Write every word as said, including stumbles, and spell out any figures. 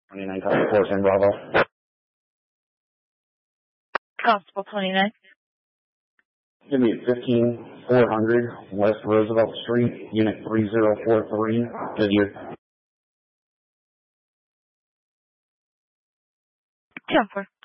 twenty-nine, four ten Bravo. Constable twenty-nine. Give me fifteen four hundred West Roosevelt Street, Unit three zero four three, Goodyear. ten four.